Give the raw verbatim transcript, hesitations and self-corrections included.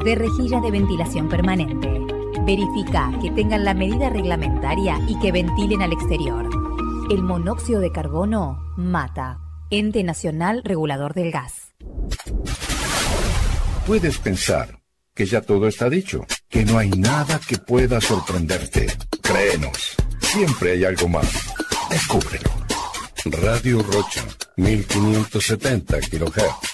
de rejilla de ventilación permanente. Verifica que tengan la medida reglamentaria y que ventilen al exterior. El monóxido de carbono mata. Ente Nacional Regulador del Gas. Puedes pensar que ya todo está dicho, que no hay nada que pueda sorprenderte. Créenos, siempre hay algo más. Descúbrelo. Radio Rocha, mil quinientos setenta kilohertz.